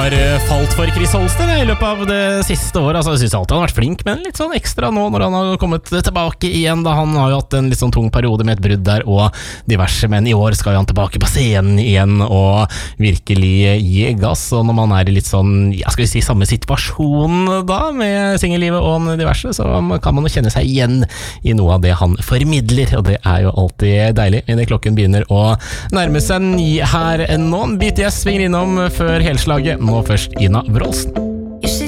har falt for Chris Holsten I løpet av det siste året. Altså, jeg synes alltid han har vært flink, men litt sånn ekstra nå når han har kommet tilbake igjen. Da han har jo hatt en litt sånn tung periode med et brudd der og diverse, men I år skal han tilbake på scenen igjen og virkelig gi gass. Og når man I litt sånn, ja, skal vi si samme situasjon da, med singellivet og diverse, så kan man jo kjenne seg igjen I noe av det han formidler, og det jo alltid deilig. Men klokken begynner å nærme seg 9 her nå. BTS svinger innom før helslaget. Nå først Ina Wroldsen.